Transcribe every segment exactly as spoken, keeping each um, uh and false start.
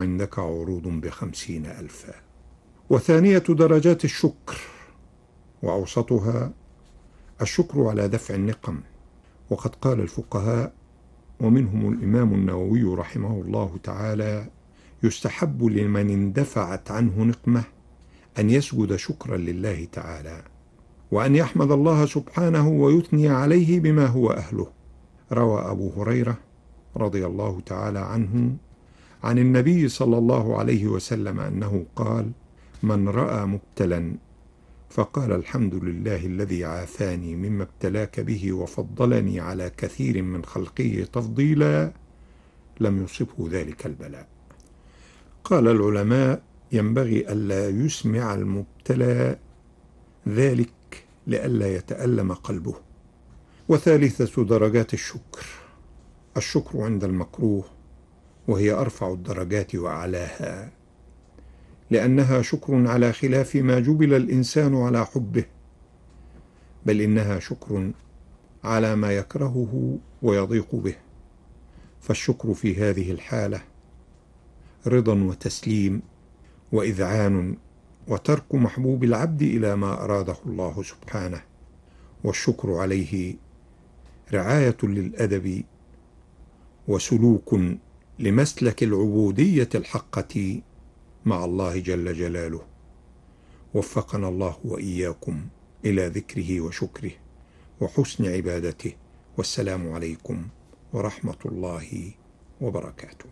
عندك عروض بخمسين ألفا. وثانية درجات الشكر وأوسطها الشكر على دفع النقم. وقد قال الفقهاء ومنهم الإمام النووي رحمه الله تعالى: يستحب لمن اندفعت عنه نقمة أن يسجد شكرا لله تعالى، وأن يحمد الله سبحانه ويثني عليه بما هو أهله. روى أبو هريرة رضي الله تعالى عنه عن النبي صلى الله عليه وسلم أنه قال: من رأى مبتلا فقال الحمد لله الذي عافاني مما ابتلاك به وفضلني على كثير من خلقه تفضيلا، لم يصبه ذلك البلاء. قال العلماء: ينبغي ألا يسمع المبتلى ذلك لئلا يتألم قلبه. وثالثة درجات الشكر الشكر عند المكروه، وهي أرفع الدرجات وأعلاها، لأنها شكر على خلاف ما جبل الإنسان على حبه، بل إنها شكر على ما يكرهه ويضيق به. فالشكر في هذه الحالة رضا وتسليم وإذعان وترك محبوب العبد إلى ما أراده الله سبحانه. والشكر عليه رعاية للأدب وسلوك لمسلك العبودية الحقة مع الله جل جلاله. وفقنا الله وإياكم إلى ذكره وشكره وحسن عبادته. والسلام عليكم ورحمة الله وبركاته.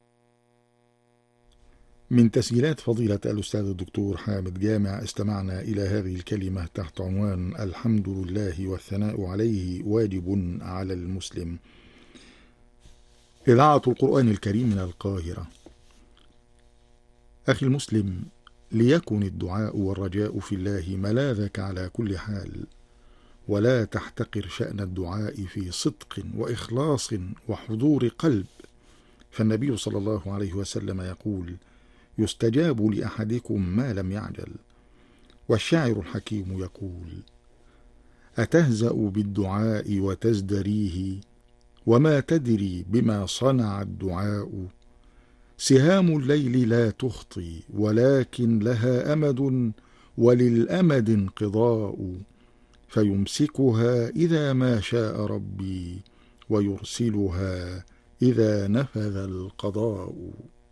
من تسجيلات فضيلة الأستاذ الدكتور حامد جامع استمعنا إلى هذه الكلمة تحت عنوان: الحمد لله والثناء عليه واجب على المسلم. إذاعة القرآن الكريم من القاهرة. أخي المسلم، ليكن الدعاء والرجاء في الله ملاذك على كل حال، ولا تحتقر شأن الدعاء في صدق وإخلاص وحضور قلب. فالنبي صلى الله عليه وسلم يقول: يستجاب لأحدكم ما لم يعجل. والشاعر الحكيم يقول: أتهزأ بالدعاء وتزدريه، وما تدري بما صنع الدعاء. سهام الليل لا تخطي، ولكن لها أمد، وللأمد انقضاء. فيمسكها إذا ما شاء ربي، ويرسلها إذا نفذ القضاء.